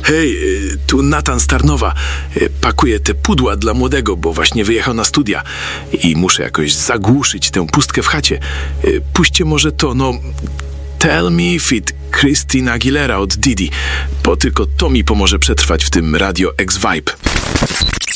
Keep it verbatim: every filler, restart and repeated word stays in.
Hej, y, tu Natan z Tarnowa. Y, Pakuję te pudła dla młodego, bo właśnie wyjechał na studia. I muszę jakoś zagłuszyć tę pustkę w chacie. Y, Puśćcie może to, no... Tell Me Fit Christina Aguilera od Didi, bo tylko to mi pomoże przetrwać w tym Radio X Vibe.